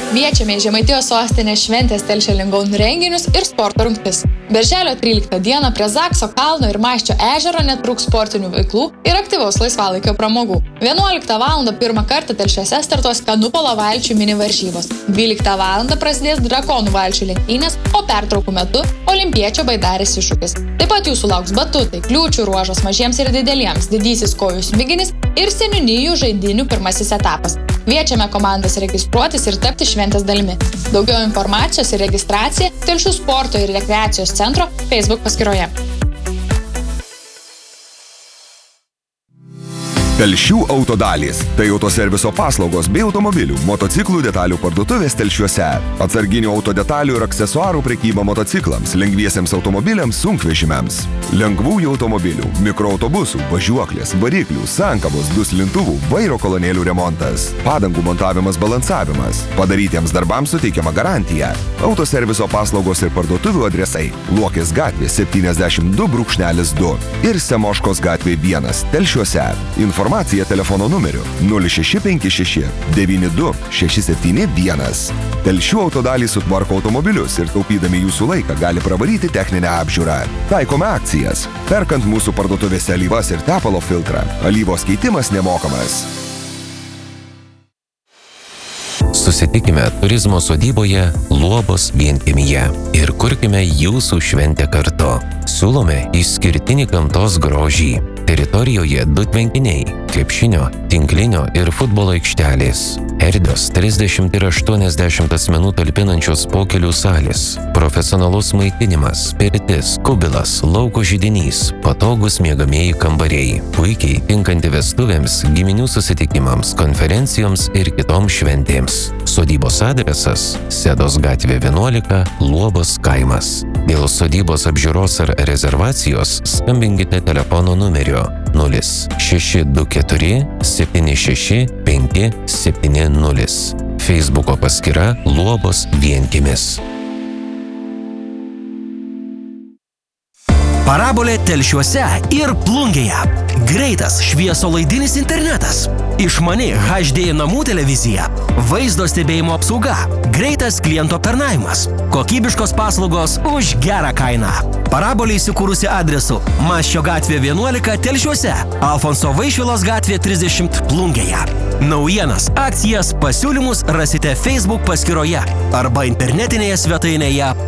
Kviečiame į Žemaitijos sostinės šventės Telšia Lingaun renginius ir sporto rungtis. Birželio 13 dieną prie Zakso kalno ir Maščio ežero netrūks sportinių veiklų ir aktyvaus laisvalaikio pramogų. 11 val. Pirmą kartą Telšiuose startuos kanupolo valčių mini varžybos. 12 val. Prasidės drakonų valčių lenktynės, o pertraukų metu olimpiečio baidarės iššūkis. Taip pat jūsų lauks batutai, kliūčių ruožas mažiems ir dideliems, didysis kojų smiginis ir seniūnijų žaidynių pirmasis etapas. Kviečiame komandas registruotis ir tapti šventės dalimi. Daugiau informacijos ir registracija Telšių sporto ir rekreacijos centro Facebook paskyroje. Telšių autodalys – tai autoserviso paslaugos bei automobilių, motociklų detalių parduotuvės Telšiuose. Atsarginių autodetalių ir aksesuarų prekyba motociklams, lengviesiems automobiliams, sunkvežimiams. Lengvųjų automobilių, mikroautobusų, važiuoklės, variklių, sankabos, duslintuvų, vairo kolonėlių remontas. Padangų montavimas, balansavimas. Padarytiems darbams suteikiama garantija. Autoserviso paslaugos ir parduotuvių adresai – Luokės gatvė 72/2 ir Semoškos gatvė 1 Telšiuose. Informacija telefono numeriu 0656 92 671. Telšių autodalys sutvarko automobilius ir taupydami jūsų laiką gali pravaryti techninę apžiūrą. Taikome akcijas. Perkant mūsų parduotuvėse alyvas ir tepalo filtrą, alyvos keitimas nemokamas. Susitikime turizmo sodyboje Luobos vienkiemyje ir kurkime jūsų šventę kartu. Siūlome išskirtinį gamtos grožį. Teritorijoje 2 tvenkiniai – krepšinio, tinklinio ir futbolo aikštelės. Erdvios 30 ir 80 asmenų talpinančios pokelių salės. Profesionalus maitinimas, pirtis, kubilas, lauko židinys, patogus miegamieji kambariai. Puikiai tinkanti vestuvėms, giminių susitikimams, konferencijoms ir kitoms šventėms. Sodybos adresas – Sedos gatvė 11, Luobos kaimas. Dėl sodybos apžiūros ar rezervacijos skambinkite telefono numeriu 0624 76 570. Feisbuko paskyra Luobos vienkiemis. Parabolė Telšiuose ir Plungėje. Greitas šviesolaidinis internetas. Išmani HD namų televizija. Vaizdo stebėjimo apsauga. Greitas klientų aptarnavimas. Kokybiškos paslaugos už gerą kainą. Parabolė įsikūrusi adresu Maščio gatvė 11 Telšiuose, Alfonso Vaišvilos gatvė 30 Plungėje. Naujienas, akcijas, pasiūlymus rasite Facebook paskyroje arba internetinėje svetainėje